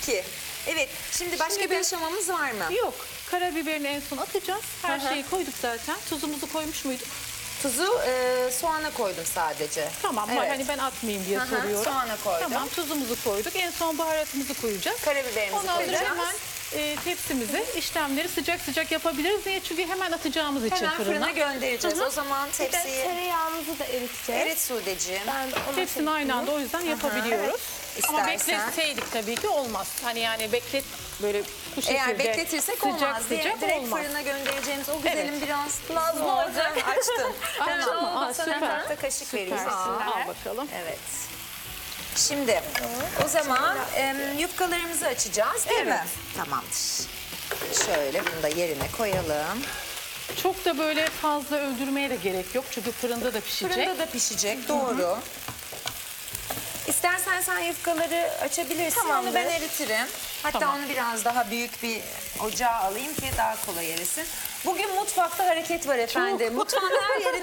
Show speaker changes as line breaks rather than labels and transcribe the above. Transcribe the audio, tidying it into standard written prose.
Peki. Evet. Şimdi başka bir aşamamız var mı?
Yok. Karabiberini en son atacağız. Her
Hı hı.
şeyi koyduk zaten. Tuzumuzu koymuş muyduk?
Tuzu soğana koydum sadece.
Tamam.
Evet.
Hani ben atmayayım diye
Hı hı,
soruyorum.
soğana koydum.
Tamam. Tuzumuzu koyduk. En son baharatımızı koyacağız.
Karabiberimizi
Ondan sonra
koyacağız.
hemen tepsimize işlemleri sıcak sıcak yapabiliriz. Niye? Çünkü hemen atacağımız için
Hemen fırına göndereceğiz.
Hı hı.
O zaman
Bir de
tepsiyi...
tereyağımızı da eriteceğiz.
Evet Sude'ciğim.
Ben de ona
Hepsini aynı anda o yüzden yapabiliyoruz. Ama
İstersen.
bekletseydik tabii ki olmaz. Hani yani böyle bu şekilde
Eğer bekletirsek
sıcak
olmaz.
sıcak
Direkt
olmaz.
fırına göndereceğimiz o güzelim
Evet.
biraz
Nazlı olacak.
Açtın.
Açtın mı? Aa,
Sana
süper.
tahta kaşık vereyim.
Süper.
Aa,
Al bakalım.
evet. Şimdi o zaman yufkalarımızı açacağız değil mi? Tamamdır. Şöyle bunu da yerine koyalım.
Çok da böyle fazla öldürmeye de gerek yok. Çünkü fırında da pişecek.
Fırında da pişecek. Doğru. İstersen sen yufkaları açabilirsin.
Tamamdır.
Onu ben eritirim. Hatta
Tamam.
onu biraz daha büyük bir ocağa alayım ki daha kolay erisin. Bugün mutfakta hareket var efendim. Mutfağın her yerinde